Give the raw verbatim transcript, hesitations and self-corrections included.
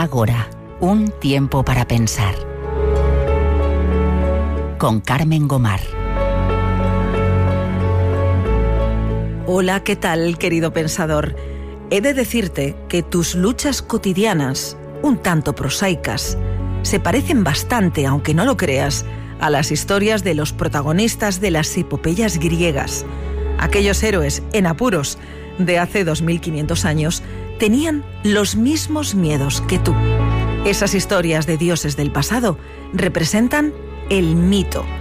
Ágora, un tiempo para pensar. Con Carmen Gomar. Hola, ¿qué tal, querido pensador? He de decirte que tus luchas cotidianas, un tanto prosaicas, se parecen bastante, aunque no lo creas, a las historias de los protagonistas de las epopeyas griegas. Aquellos héroes en apuros de hace dos mil quinientos años tenían los mismos miedos que tú. Esas historias de dioses del pasado representan el mito,